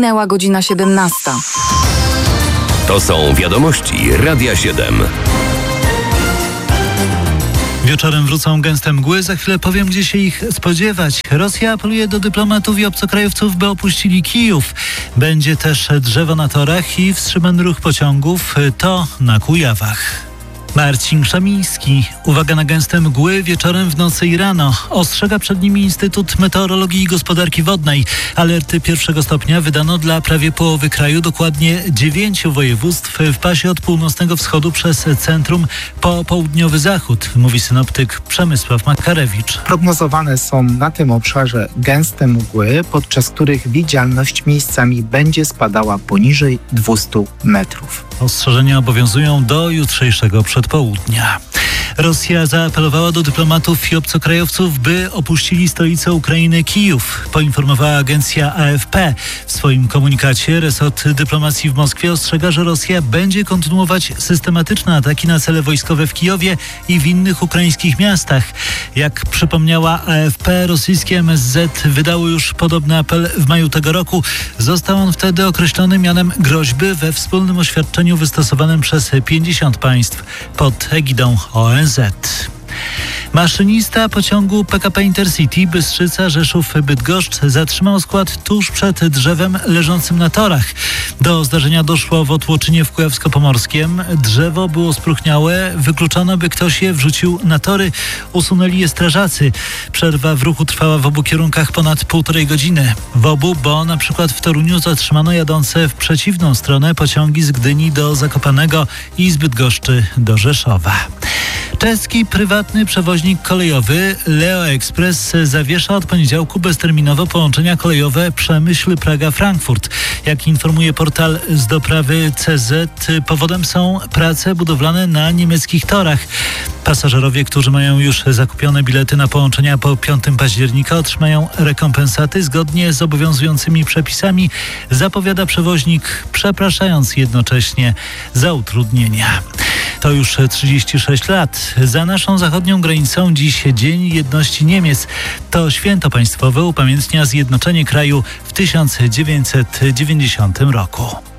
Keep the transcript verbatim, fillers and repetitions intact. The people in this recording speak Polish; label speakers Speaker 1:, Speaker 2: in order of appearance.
Speaker 1: Minęła godzina siedemnasta.
Speaker 2: To są wiadomości Radia siedem.
Speaker 3: Wieczorem wrócą gęste mgły, za chwilę powiem, gdzie się ich spodziewać. Rosja apeluje do dyplomatów i obcokrajowców, by opuścili Kijów. Będzie też drzewo na torach i wstrzymany ruch pociągów, to na Kujawach. Marcin Szamiński. Uwaga na gęste mgły wieczorem, w nocy i rano. Ostrzega przed nimi Instytut Meteorologii i Gospodarki Wodnej. Alerty pierwszego stopnia wydano dla prawie połowy kraju, dokładnie dziewięciu województw w pasie od północnego wschodu przez centrum po południowy zachód, mówi synoptyk Przemysław Makarewicz.
Speaker 4: Prognozowane są na tym obszarze gęste mgły, podczas których widzialność miejscami będzie spadała poniżej dwieście metrów.
Speaker 3: Ostrzeżenia obowiązują do jutrzejszego przedpołudnia. Rosja zaapelowała do dyplomatów i obcokrajowców, by opuścili stolicę Ukrainy Kijów, poinformowała agencja A F P. W swoim komunikacie resort dyplomacji w Moskwie ostrzega, że Rosja będzie kontynuować systematyczne ataki na cele wojskowe w Kijowie i w innych ukraińskich miastach. Jak przypomniała A F P, rosyjskie M S Z wydało już podobny apel w maju tego roku. Został on wtedy określony mianem groźby we wspólnym oświadczeniu wystosowanym przez pięćdziesiąt państw pod egidą O N Z. Maszynista pociągu P K P Intercity Bystrzyca-Rzeszów-Bydgoszcz zatrzymał skład tuż przed drzewem leżącym na torach. Do zdarzenia doszło w Otłoczynie w Kujawsko-Pomorskiem. Drzewo było spróchniałe, wykluczono, by ktoś je wrzucił na tory. Usunęli je strażacy. Przerwa w ruchu trwała w obu kierunkach ponad półtorej godziny. W obu, bo na przykład w Toruniu zatrzymano jadące w przeciwną stronę pociągi z Gdyni do Zakopanego i z Bydgoszczy do Rzeszowa. Czeski prywatny przewoźnik kolejowy Leo Express zawiesza od poniedziałku bezterminowo połączenia kolejowe Przemyśl-Praga-Frankfurt. Jak informuje portal z doprawy C Z, powodem są prace budowlane na niemieckich torach. Pasażerowie, którzy mają już zakupione bilety na połączenia po piątego października, otrzymają rekompensaty zgodnie z obowiązującymi przepisami, zapowiada przewoźnik, przepraszając jednocześnie za utrudnienia. To już trzydzieści sześć lat. Za naszą zachodnią granicą dziś Dzień Jedności Niemiec. To święto państwowe upamiętnia zjednoczenie kraju w tysiąc dziewięćset dziewięćdziesiątym roku.